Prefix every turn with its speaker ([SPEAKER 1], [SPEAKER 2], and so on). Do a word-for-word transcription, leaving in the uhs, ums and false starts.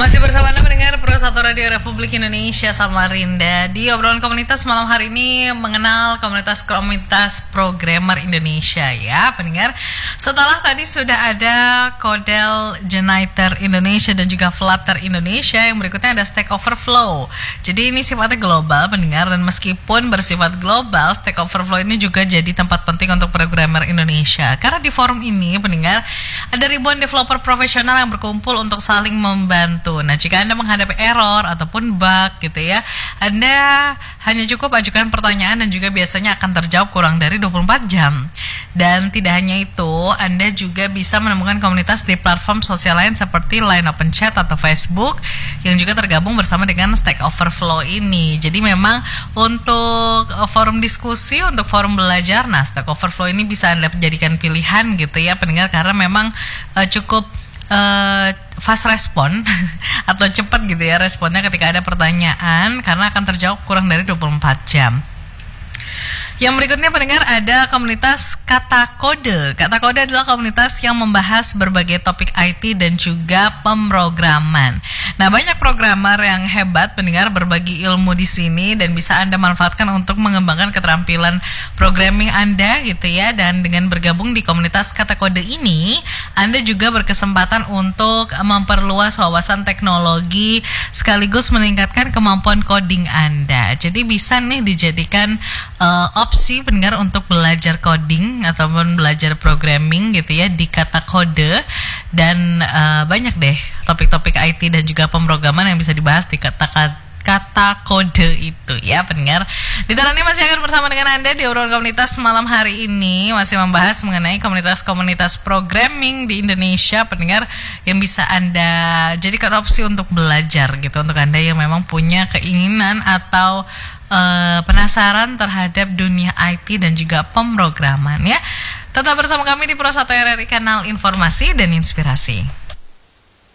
[SPEAKER 1] Masih bersama Anda pendengar Pro satu Radio Republik Indonesia Samarinda. Di obrolan komunitas malam hari ini mengenal komunitas-komunitas programmer Indonesia ya pendengar. Setelah tadi sudah ada Codel, Geniter Indonesia dan juga Flutter Indonesia, yang berikutnya ada Stack Overflow. Jadi ini sifatnya global pendengar, dan meskipun bersifat global, Stack Overflow ini juga jadi tempat penting untuk programmer Indonesia. Karena di forum ini pendengar ada ribuan developer profesional yang berkumpul untuk saling membantu. Nah, jika Anda menghadapi error ataupun bug gitu ya, Anda hanya cukup ajukan pertanyaan dan juga biasanya akan terjawab kurang dari dua puluh empat jam. Dan tidak hanya itu, Anda juga bisa menemukan komunitas di platform sosial lain seperti Line Open Chat atau Facebook yang juga tergabung bersama dengan Stack Overflow ini. Jadi memang untuk forum diskusi, untuk forum belajar, nah Stack Overflow ini bisa Anda jadikan pilihan gitu ya pendengar, karena memang uh, cukup Uh, fast respon atau cepat gitu ya responnya ketika ada pertanyaan, karena akan terjawab kurang dari dua puluh empat jam. Yang berikutnya pendengar ada komunitas Kata Kode. Kata Kode adalah komunitas yang membahas berbagai topik I T dan juga pemrograman. Nah, banyak programmer yang hebat pendengar berbagi ilmu di sini dan bisa Anda manfaatkan untuk mengembangkan keterampilan programming Anda gitu ya. Dan dengan bergabung di komunitas Kata Kode ini, Anda juga berkesempatan untuk memperluas wawasan teknologi sekaligus meningkatkan kemampuan coding Anda. Jadi bisa nih dijadikan uh, opsi pendengar untuk belajar coding ataupun belajar programming gitu ya di Kata Kode. Dan uh, banyak deh topik-topik I T dan juga pemrograman yang bisa dibahas di Kata Kata Kode itu ya pendengar. Ditarannya masih akan bersama dengan Anda di obrolan komunitas malam hari ini, masih membahas mengenai komunitas-komunitas programming di Indonesia pendengar, yang bisa Anda jadikan opsi untuk belajar gitu, untuk Anda yang memang punya keinginan atau Uh, penasaran terhadap dunia I T dan juga pemrograman ya. Tetap bersama kami di Pro satu R R I, kanal informasi dan inspirasi.